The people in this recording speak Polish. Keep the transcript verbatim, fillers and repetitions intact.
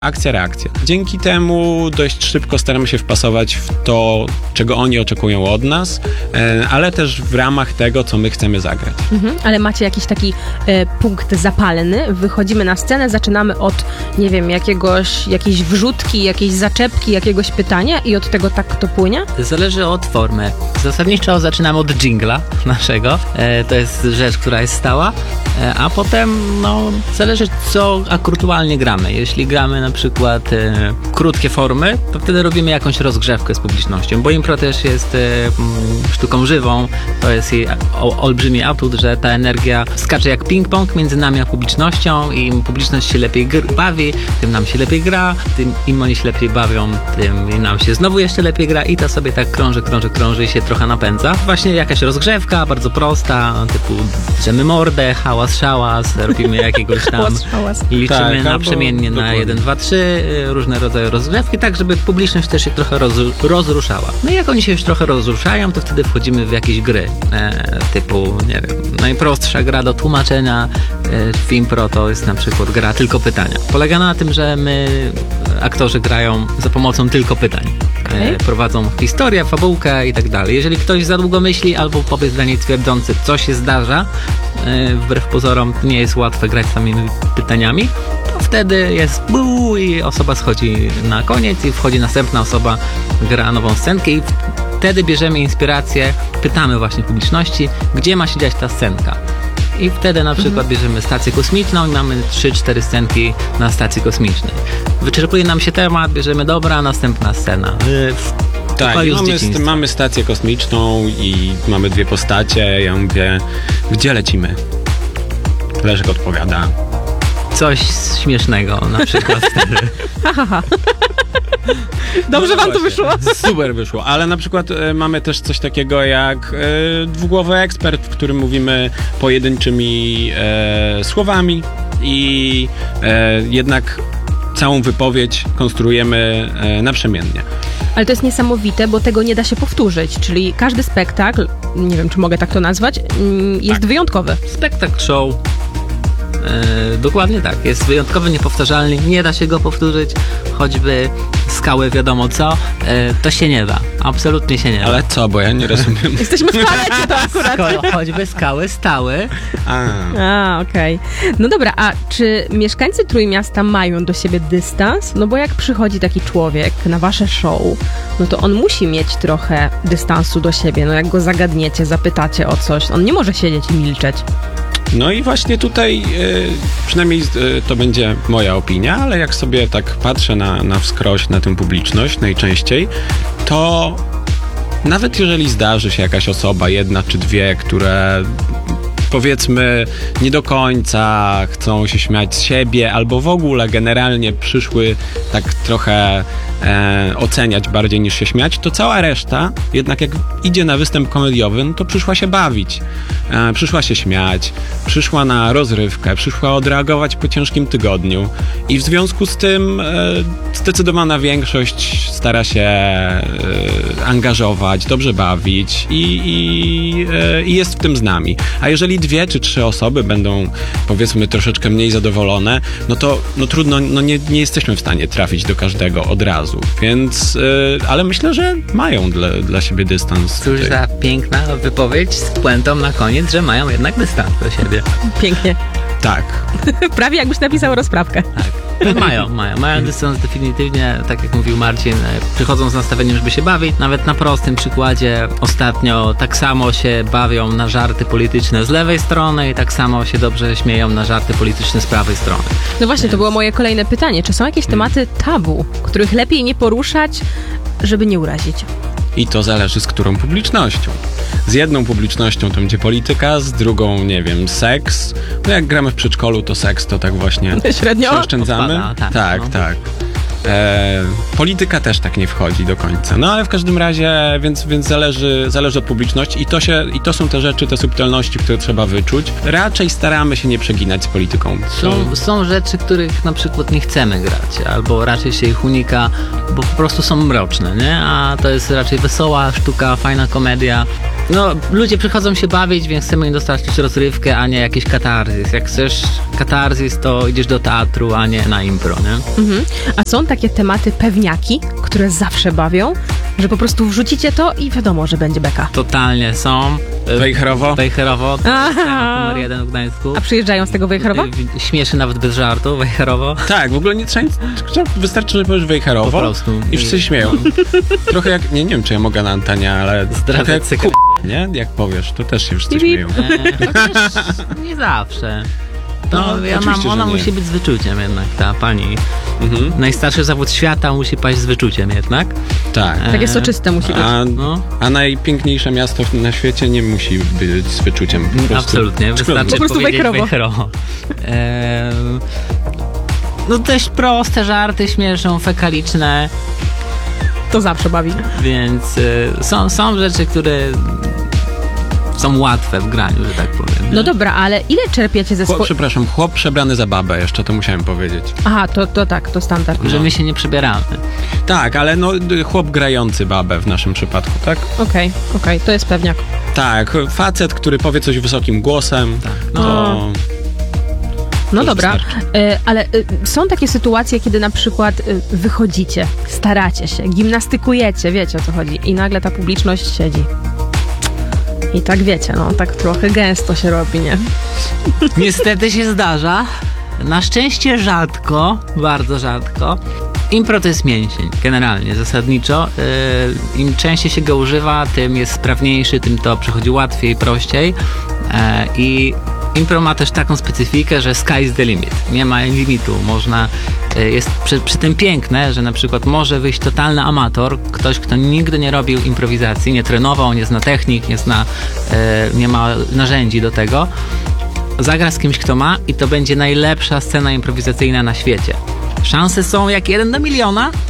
Akcja, reakcja. Dzięki temu dość szybko staramy się wpasować w to, czego oni oczekują od nas, ale też w ramach tego, co my chcemy zagrać. Mhm, ale macie jakiś taki e, punkt zapalny, wychodzimy na scenę, zaczynamy od, nie wiem, jakiegoś, jakiejś wrzutki, jakiejś zaczepki, jakiegoś pytania i od tego tak to płynie? Zależy od formy. Zasadniczo zaczynamy od dżingla naszego, e, to jest rzecz, która jest stała, e, a potem, no, zależy co aktualnie gramy. Jeśli gramy na przykład e, krótkie formy, to wtedy robimy jakąś rozgrzewkę z publicznością, bo impro też jest e, m, sztuką żywą, to jest jej o, olbrzymi atut, że ta energia skacze jak ping-pong między nami a publicznością i im publiczność się lepiej gr- bawi, tym nam się lepiej gra, tym im oni się lepiej bawią, tym nam się znowu jeszcze lepiej gra i to sobie tak krąży, krąży, krąży i się trochę napędza. Właśnie jakaś rozgrzewka, bardzo prosta, typu drzemy mordę, hałas, szałas, robimy jakiegoś tam, Hałas, szałas. liczymy Tak, naprzemiennie na dokładnie. jeden, dwa, trzy, różne rodzaje rozgrzewki, tak żeby publiczność też się trochę roz, rozruszała. No i jak oni się już trochę rozruszają, to wtedy wchodzimy w jakieś gry, e, typu, nie wiem, najprostsza gra do tłumaczenia e, w impro to jest na przykład gra tylko pytania. Polega na tym, że my, aktorzy grają za pomocą tylko pytań. Okay. Prowadzą historię, fabułkę i tak dalej. Jeżeli ktoś za długo myśli albo powie zdanie twierdzące, co się zdarza, yy, wbrew pozorom nie jest łatwe grać samymi pytaniami, to wtedy jest buu i osoba schodzi na koniec i wchodzi następna osoba, gra nową scenkę i wtedy bierzemy inspirację, pytamy właśnie publiczności, gdzie ma się dziać ta scenka. I wtedy na przykład bierzemy stację kosmiczną i mamy trzy cztery scenki na stacji kosmicznej. Wyczerpuje nam się temat, bierzemy dobra, następna scena. W Tak, pokoju z mamy, dzieciństwa. mamy stację kosmiczną i mamy dwie postacie. Ja mówię, gdzie lecimy? Leszek odpowiada. Coś śmiesznego na przykład wtedy. Dobrze No wam to właśnie, wyszło? Super wyszło, ale na przykład e, mamy też coś takiego jak e, dwugłowy ekspert, w którym mówimy pojedynczymi e, słowami i e, jednak całą wypowiedź konstruujemy e, naprzemiennie. Ale to jest niesamowite, bo tego nie da się powtórzyć, czyli każdy spektakl, nie wiem, czy mogę tak to nazwać, mm, jest Tak. wyjątkowy. Spektakl show. E, dokładnie tak. Jest wyjątkowy, niepowtarzalny. Nie da się go powtórzyć. Choćby skały wiadomo co. E, to się nie da. Absolutnie się nie da. Ale co, bo ja nie rozumiem. Jesteśmy w palecie to akurat. Sko- choćby skały stały. A, A, okej. No dobra, a czy mieszkańcy Trójmiasta mają do siebie dystans? No bo jak przychodzi taki człowiek na wasze show, no to on musi mieć trochę dystansu do siebie. No jak go zagadniecie, zapytacie o coś, on nie może siedzieć i milczeć. no i właśnie tutaj, y, przynajmniej y, to będzie moja opinia, ale jak sobie tak patrzę na, na wskroś, na tę publiczność najczęściej, to nawet jeżeli zdarzy się jakaś osoba, jedna czy dwie, które powiedzmy nie do końca chcą się śmiać z siebie, albo w ogóle generalnie przyszły tak trochę e, oceniać bardziej niż się śmiać, to cała reszta jednak jak idzie na występ komediowy, no to przyszła się bawić, e, przyszła się śmiać, przyszła na rozrywkę, przyszła odreagować po ciężkim tygodniu i w związku z tym e, zdecydowana większość stara się e, angażować, dobrze bawić i, i, e, i jest w tym z nami. A jeżeli dwie czy trzy osoby będą, powiedzmy, troszeczkę mniej zadowolone, no to no trudno, no nie, nie jesteśmy w stanie trafić do każdego od razu, więc, yy, ale myślę, że mają dla, dla siebie dystans. Cóż tutaj. za piękna wypowiedź z puentą na koniec, że mają jednak dystans do siebie. Pięknie. Tak. Prawie jakbyś napisał rozprawkę. Tak. Mają, mają. Mają dystans definitywnie, tak jak mówił Marcin, przychodzą z nastawieniem, żeby się bawić. Nawet na prostym przykładzie ostatnio tak samo się bawią na żarty polityczne z lewej strony i tak samo się dobrze śmieją na żarty polityczne z prawej strony. No właśnie, to było moje kolejne pytanie. Czy są jakieś tematy tabu, których lepiej nie poruszać, żeby nie urazić? I to zależy z którą publicznością. Z jedną publicznością to będzie polityka, z drugą, nie wiem, seks. No jak gramy w przedszkolu, to seks to tak właśnie Średnio? przeoszczędzamy. Odpada, tak, tak. no. tak. E, polityka też tak nie wchodzi do końca. No ale w każdym razie, więc, więc zależy, zależy od publiczności i to, się, i to są te rzeczy, te subtelności, które trzeba wyczuć. Raczej staramy się nie przeginać z polityką. Są, są rzeczy, których na przykład nie chcemy grać, albo raczej się ich unika, bo po prostu są mroczne, nie? A to jest raczej wesoła sztuka, fajna komedia. No, ludzie przychodzą się bawić, więc chcemy im dostarczyć rozrywkę, a nie jakiś katarzys. Jak chcesz katarzys, to idziesz do teatru, a nie na impro, nie? Mhm. A są takie tematy pewniaki, które zawsze bawią, że po prostu wrzucicie to i wiadomo, że będzie beka. Totalnie są. E, Wejherowo? Wejherowo, to jest Aha. temat numer jeden w Gdańsku. A przyjeżdżają z tego Wejherowa? E, Śmieszy nawet bez żartu, Wejherowo. Tak, w ogóle nie trzeba nic, wystarczy, że powiesz Wejherowo Po prostu. i wszyscy się śmieją. Trochę jak, nie, nie wiem, czy ja mogę na antenie, ale Zdradzę trochę jak sekret. ku... nie? Jak powiesz, to też się wszyscy Bip, bip. śmieją. E, chociaż nie zawsze. No, No, ja mam, oczywiście, że ona nie. musi być z wyczuciem jednak, ta pani. Mhm. Najstarszy zawód świata musi paść z wyczuciem jednak. Tak. Takie soczyste musi być. A, No. a najpiękniejsze miasto na świecie nie musi być z wyczuciem. Po prostu. Absolutnie, wystarczy Po prostu powiedzieć wejherowo. wejherowo. Ehm, no dość proste żarty śmieszą, fekaliczne, To zawsze bawi. więc y, są, są rzeczy, które są łatwe w graniu, że tak powiem. No dobra, ale ile czerpiecie ze Chłop, swojego... przepraszam, chłop przebrany za babę, jeszcze to musiałem powiedzieć. Aha, to, to tak, to standard. Że my się nie przebieramy. Tak, ale no d- chłop grający babę w naszym przypadku, tak? Okej, okej, to jest pewniak. Tak, facet, który powie coś wysokim głosem, No. to... No To dobra, wystarczy. e, ale e, są takie sytuacje, kiedy na przykład e, wychodzicie, staracie się, gimnastykujecie, wiecie o co chodzi, i nagle ta publiczność siedzi. I tak wiecie, no tak trochę gęsto się robi, nie? Niestety się zdarza. Na szczęście rzadko, bardzo rzadko. Impro to jest mięsień, generalnie, zasadniczo. Yy, Im częściej się go używa, tym jest sprawniejszy, tym to przychodzi łatwiej, prościej. Yy, I impro ma też taką specyfikę, że sky's the limit. Nie ma limitu. Można, yy, jest przy, przy tym piękne, że na przykład może wyjść totalny amator, ktoś, kto nigdy nie robił improwizacji, nie trenował, nie zna technik, nie zna, yy, nie ma narzędzi do tego. Zagra z kimś, kto ma, i to będzie najlepsza scena improwizacyjna na świecie. Szanse są jak jeden do miliona,